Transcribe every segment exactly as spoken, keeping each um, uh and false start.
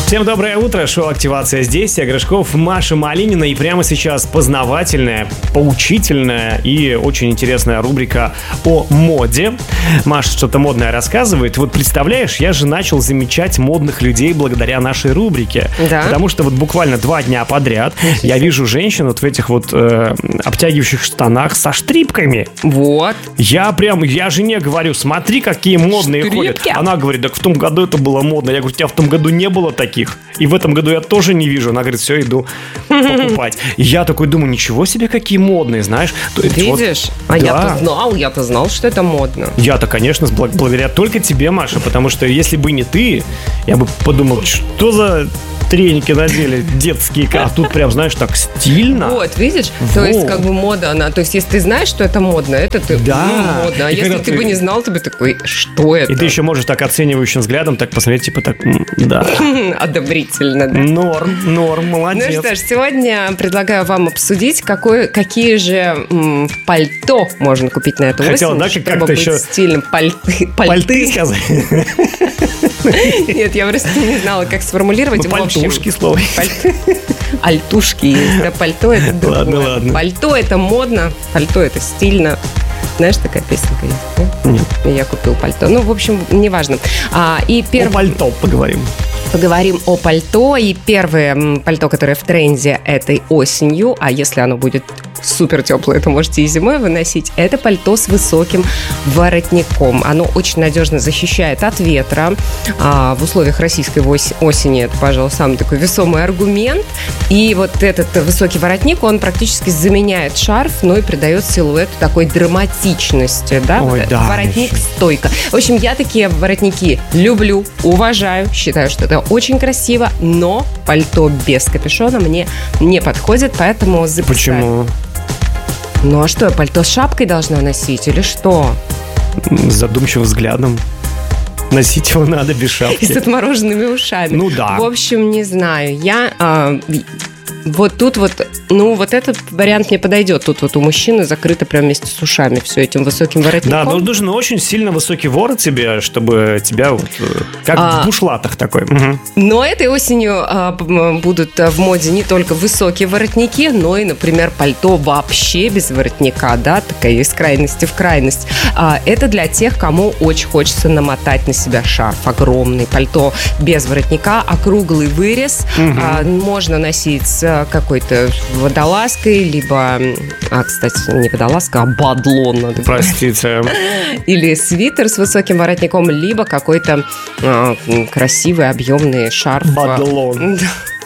Всем доброе утро, шоу «Активация» здесь, я Гришков, Маша Малинина, и прямо сейчас познавательная, поучительная и очень интересная рубрика о моде. Маша что-то модное рассказывает. Вот представляешь, я же начал замечать модных людей благодаря нашей рубрике. Да? Потому что вот буквально два дня подряд я вижу женщин вот в этих вот э, обтягивающих штанах со штрипками. Вот. Я прям, я жене говорю, смотри, какие модные Штрипки? ходят. Она говорит, так в том году это было модно. Я говорю, у тебя в том году не было таких. И в этом году я тоже не вижу. Она говорит, все, иду покупать. И я такой думаю, ничего себе, какие модные, знаешь. Видишь? Вот, а да. я-то знал, я-то знал, что это модно. Я-то, конечно, благодаря только тебе, Маша. Потому что если бы не ты, я бы подумал, что за треники надели детские, а тут прям, знаешь, так стильно. Вот, видишь? Вот. То есть, как бы мода, она... То есть, если ты знаешь, что это модно, это ты, да. ну, модно. А И если ты, ты бы не знал, ты бы такой, что это? И ты еще можешь так оценивающим взглядом так посмотреть, типа так, да. Одобрительно, да. Норм, норм, молодец. Ну что ж, сегодня предлагаю вам обсудить, какой, какие же м, пальто можно купить на эту Хотела, осень, да, чтобы как-то быть еще стильным. Пальты. Пальты сказать. Нет, я просто не знала, как сформулировать. Ну, В общем, пальтушки слово. Пальто. Альтушки есть, да, пальто это другое. Ладно, ладно. Пальто это модно, пальто это стильно. Знаешь, такая песенка есть, да? Нет. Я купил пальто. Ну, в общем, неважно. А, и перв... О пальто поговорим. Поговорим о пальто. И первое пальто, которое в тренде этой осенью, а если оно будет супер теплое, то можете и зимой выносить, это пальто с высоким воротником. Оно очень надежно защищает от ветра. А в условиях российской осени это, пожалуй, самый такой весомый аргумент. И вот этот высокий воротник, он практически заменяет шарф, но и придает силуэту такой драматичности. Да? Ой, вот да, воротник-стойка. В общем, я такие воротники люблю, уважаю, считаю, что это очень красиво, но пальто без капюшона мне не подходит, поэтому записали. Почему? Ну а что, пальто с шапкой должна носить или что? С задумчивым взглядом. Носить его надо без шапки. И с отмороженными ушами. Ну да. В общем, не знаю. Я а, вот тут вот, ну вот этот вариант мне подойдет. Тут вот у мужчины закрыто прям вместе с ушами все этим высоким воротником. Да, но нужен очень сильно высокий ворот тебе, чтобы тебя вот как А, в бушлатах такой. Угу. Но этой осенью а, будут в моде не только высокие воротники, но и, например, пальто вообще без воротника, да, такая из крайности в крайность. А, это для тех, кому очень хочется намотать на себя шарф огромный. Пальто без воротника, округлый вырез. Угу. А, можно носить с какой-то водолазкой, либо, а, кстати, не водолазка, а бадлон. Надо Простите. Или свитер с высоким воротником, либо какой-то а, красивый, объемный шарф. Бадлон.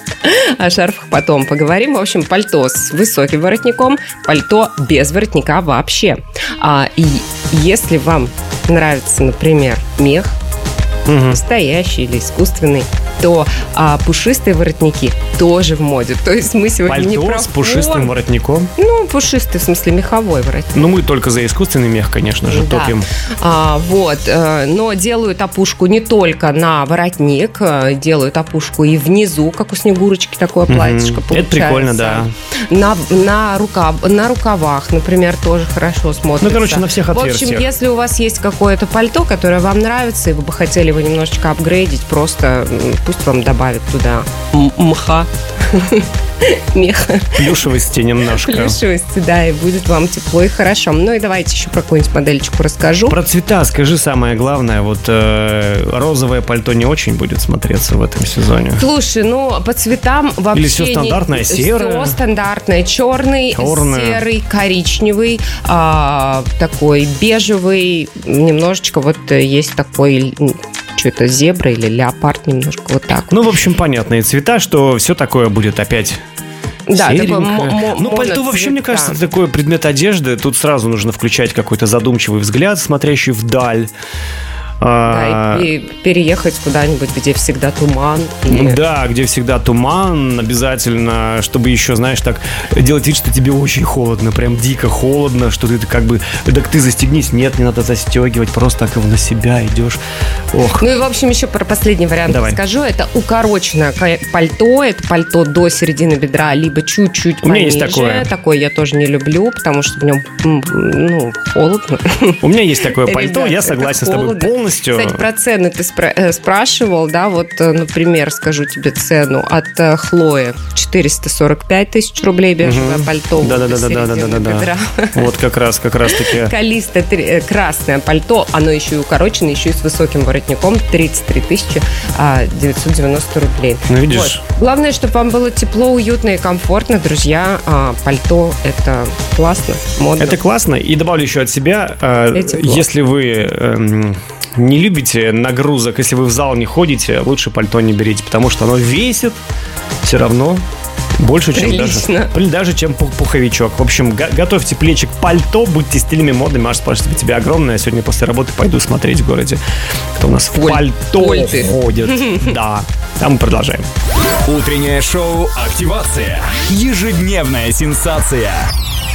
О шарфах потом поговорим. В общем, пальто с высоким воротником, пальто без воротника вообще. А, и если вам нравится, например, мех, угу. настоящий или искусственный, то а, пушистые воротники тоже в моде. То есть мы сегодня пальто не про с пушистым форму. воротником? Ну, пушистый, в смысле, меховой воротник. Ну, мы только за искусственный мех, конечно же, Да. топим. А, вот, э, но делают опушку не только на воротник, э, делают опушку и внизу, как у Снегурочки, такое Мгм. платьишко получается. Это прикольно, да. На, на, рукав, на рукавах, например, тоже хорошо смотрится. Ну, короче, на всех В отверстиях. общем, если у вас есть какое-то пальто, которое вам нравится, и вы бы хотели его немножечко апгрейдить, просто м, пусть вам добавят туда м- мха, меха. Плюшевости немножко. Плюшевости, да, и будет вам тепло и хорошо. Ну и давайте еще про какую-нибудь модельчику расскажу. Про цвета скажи самое главное. Вот э, розовое пальто не очень будет смотреться в этом сезоне. Слушай, ну по цветам вообще... Или все стандартное, не... серое? Все стандартное. Черный, Черное. серый, коричневый, а, такой бежевый. Немножечко вот есть такой... Что это, зебра или леопард немножко вот так. Ну, в общем, понятные цвета, что все такое будет опять Да, серенькое. такой мо- мо- Ну, пальто вообще, мне кажется, это такой предмет одежды. Тут сразу нужно включать какой-то задумчивый взгляд, смотрящий вдаль. Да, и, и переехать куда-нибудь, где всегда туман. И... Да, где всегда туман, обязательно, чтобы еще, знаешь, так делать вид, что тебе очень холодно, прям дико холодно, что ты как бы, так ты застегнись, нет, не надо застегивать, просто так его на себя идешь. Ох. Ну и, в общем, еще про последний вариант Давай. скажу. Это укороченное пальто, это пальто до середины бедра, либо чуть-чуть пониже. У меня есть такое. Такое я тоже не люблю, потому что в нем, ну, холодно. У меня есть такое пальто, Ребят, я это согласен с тобой холодно. полностью. полностью... Кстати, про цены ты спра- спрашивал, да, вот, например, скажу тебе цену от Хлои. четыреста сорок пять тысяч рублей бежевое угу. пальто. Да-да-да-да-да-да-да. Вот как раз, как раз таки. Калиста красное пальто, оно еще и укороченное, еще и с высоким воротником, тридцать три тысячи девятьсот девяносто рублей. Ну, видишь. Вот. Главное, чтобы вам было тепло, уютно и комфортно, друзья. А, пальто – это классно, модно. Это классно. И добавлю еще от себя, э, если вы э, не любите нагрузок, если вы в зал не ходите, лучше пальто не берите, потому что оно весит все равно больше, чем даже, даже чем пуховичок. В общем, го- готовьте плечи к пальто, будьте стильными, модными. Маша, спасибо тебе огромное. Сегодня после работы пойду смотреть в городе, кто у нас в пальто Польты. ходит. Да, там мы продолжаем. Утреннее шоу «Активация». Ежедневная сенсация.